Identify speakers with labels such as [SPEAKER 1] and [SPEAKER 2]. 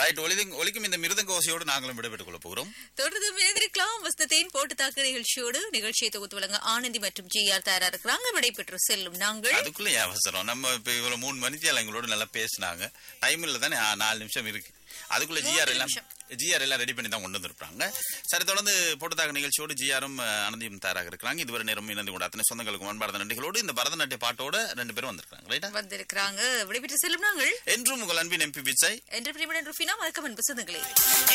[SPEAKER 1] Right. ஒலிக்கும் இந்த மிருதங்க ஓசையோடு நாங்களும் விடைபெற்றுக் கொள்ள போகிறோம்.
[SPEAKER 2] தொடர்ந்து விளைந்திருக்கலாம் வசந்தத்தின் போட்டு தாக்கு நிகழ்ச்சியோடு. நிகழ்ச்சியை தொகுத்து வழங்க ஆனந்தி மற்றும் ஜிஆர் தயாரா இருக்கிறாங்க. விடைபெற்று செல்லும் நாங்கள்
[SPEAKER 1] அதுக்குள்ள அவசரம். நம்ம இப்ப இவ்வளவு 3 மணித்தியால எங்களோட நல்லா பேசினாங்க. டைம் இல்ல தானே, 4 நிமிஷம் இருக்கு. அதுக்குள்ள ஜிஆர் எல்லாம் ரெடி பண்ணி தான் கொண்டு வந்திருப்பாங்க. சரி, தொடர்ந்து போட்டுத்தாக நிகழ்ச்சியோடு ஜிஆரும் ஆனந்தியும் தயாராக இருக்கிறாங்க. இதுவரை நேரம் இணைந்து கொண்ட அத்தனை சொந்தங்களுக்கு மண்பார்ந்த நன்றிகளோடு இந்த பரதநாட்டிய பாட்டோட 2 பேரும் வந்திருக்காங்க. ரைட்டா
[SPEAKER 2] வந்திருக்கிறாங்க. விடைபெற்று செல்லும் நாங்கள்
[SPEAKER 1] என்றும் உங்கள் அன்பின் எம்பி விஜய்
[SPEAKER 2] என்ற பிரிவுடன் ருஃபினா. வணக்கம் அன்பு சொந்தங்களே.